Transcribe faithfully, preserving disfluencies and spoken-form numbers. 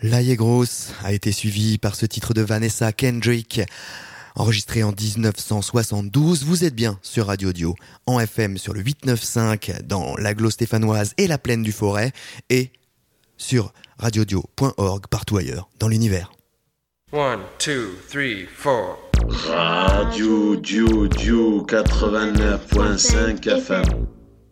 Laie Grosse a été suivi par ce titre de Vanessa Kendrick, enregistré en dix-neuf cent soixante-douze. Vous êtes bien sur Radio Dio, en F M sur le huit cent quatre-vingt-quinze dans l'agglo stéphanoise et la plaine du Forêt, et sur radiodio point org partout ailleurs dans l'univers. One, two, three, four. Radio Dio Dio quatre-vingt-neuf point cinq F M.